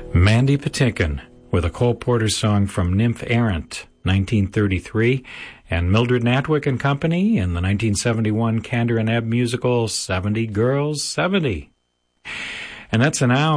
Mandy Patinkin with a Cole Porter song from Nymph Errant, 1933, and Mildred Natwick and Company in the 1971 Kander and Ebb musical 70 Girls 70. And that's an hour.